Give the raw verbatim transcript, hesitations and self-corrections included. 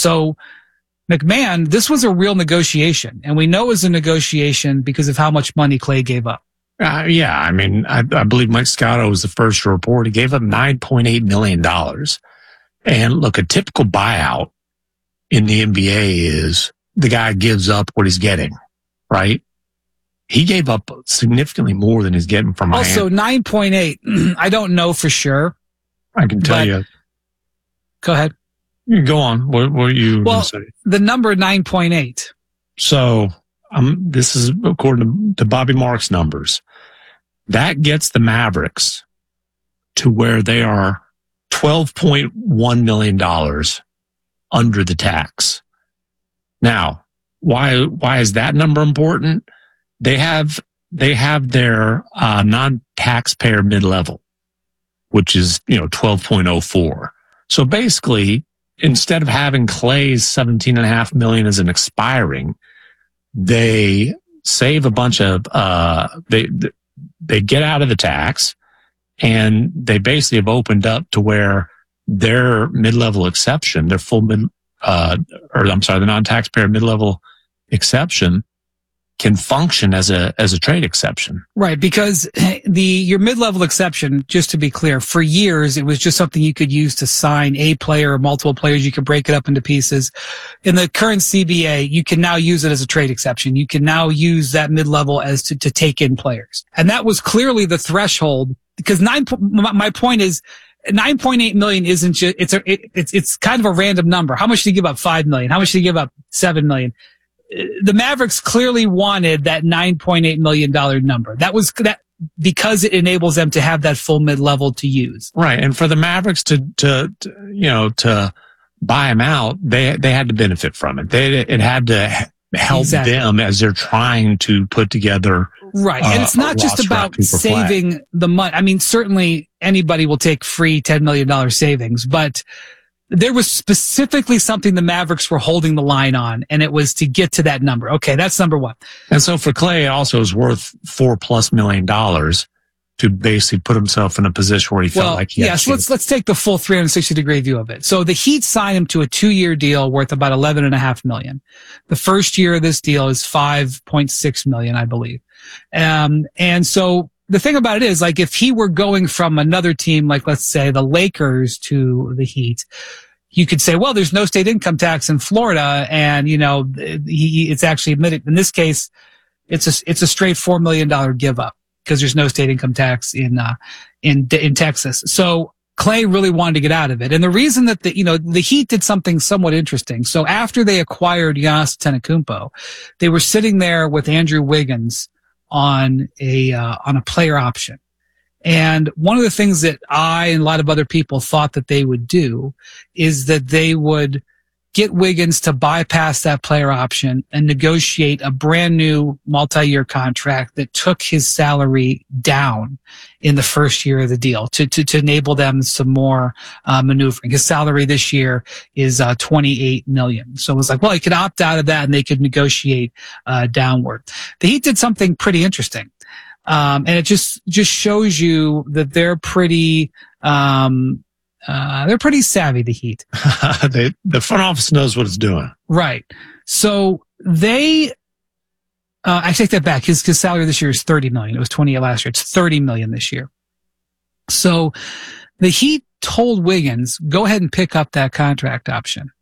So McMahon, this was a real negotiation, and we know it was a negotiation because of how much money Clay gave up. Uh, yeah, I mean, I, I believe Mike Scotto was the first to report. He gave up nine point eight million dollars. And look, a typical buyout in the N B A is the guy gives up what he's getting, right? He gave up significantly more than he's getting from Miami. Also, nine point eight, I don't know for sure. I can tell you. Go ahead. You go on. What, what are you well, going to say? The number nine point eight. So um, this is according to, to Bobby Marks' numbers. That gets the Mavericks to where they are twelve point one million dollars under the tax. Now, why why is that number important? They have they have their uh, non-taxpayer mid-level, which is, you know, twelve point oh four. So basically, instead of having Clay's seventeen and a half million as an expiring, they save a bunch of uh they they get out of the tax. And they basically have opened up to where their mid-level exception, their full mid, uh, or I'm sorry, the non-taxpayer mid-level exception can function as a, as a trade exception. Right. Because the, your mid-level exception, just to be clear, for years, it was just something you could use to sign a player or multiple players. You could break it up into pieces. In the current C B A, you can now use it as a trade exception. You can now use that mid-level as to, to take in players. And that was clearly the threshold. Because nine, my point is, nine point eight million isn't just, it's a, it, it's, it's kind of a random number. How much did you give up? five million. How much did you give up? seven million. The Mavericks clearly wanted that nine point eight million dollars number. That was that because it enables them to have that full mid level to use. Right. And for the Mavericks to, to, to you know, to buy him out, they, they had to benefit from it. They, it had to help exactly. them as they're trying to put together. Right. And it's not just about saving flag. the money. I mean, certainly anybody will take free ten million dollars savings, but there was specifically something the Mavericks were holding the line on, and it was to get to that number. Okay, that's number one. And so for Clay, it also is worth four plus million dollars to basically put himself in a position where he felt well, like he yes, had yeah, so let's let's take the full three hundred sixty degree view of it. So the Heat signed him to a two-year deal worth about eleven and a half million. The first year of this deal is five point six million, I believe. Um, and so the thing about it is, like, if he were going from another team, like let's say the Lakers to the Heat, you could say, well, there's no state income tax in Florida, and you know, he, it's actually admitted. In this case, it's a it's a straight four million dollar give up because there's no state income tax in uh, in in Texas. So Clay really wanted to get out of it, and the reason that the you know the Heat did something somewhat interesting. So after they acquired Giannis Antetokounmpo, they were sitting there with Andrew Wiggins on a uh, on a player option. And one of the things that I and a lot of other people thought that they would do is that they would get Wiggins to bypass that player option and negotiate a brand new multi-year contract that took his salary down in the first year of the deal to to, to enable them some more uh, maneuvering. His salary this year is uh, twenty-eight million dollars. So it was like, well, he could opt out of that and they could negotiate uh, downward. The Heat did something pretty interesting. Um, and it just, just shows you that they're pretty, um, uh, they're pretty savvy, the Heat. they, the front office knows what it's doing. Right. So they, uh, I take that back. His, his salary this year is thirty million. It was twenty last year. It's thirty million this year. So the Heat told Wiggins, go ahead and pick up that contract option.